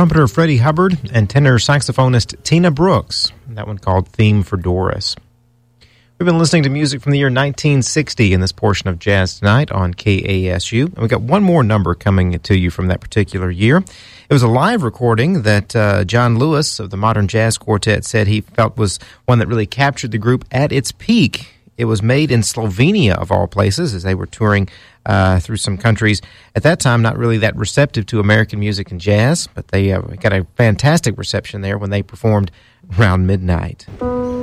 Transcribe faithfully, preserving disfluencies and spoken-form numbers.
trumpeter Freddie Hubbard and tenor saxophonist Tina Brooks. That one called Theme for Doris. We've been listening to music from the year nineteen sixty in this portion of Jazz Tonight on K A S U. And we've got one more number coming to you from that particular year. It was a live recording that uh, John Lewis of the Modern Jazz Quartet said he felt was one that really captured the group at its peak. It was made in Slovenia, of all places, as they were touring uh, through some countries at that time not really that receptive to American music and jazz, but they uh, got a fantastic reception there when they performed around midnight.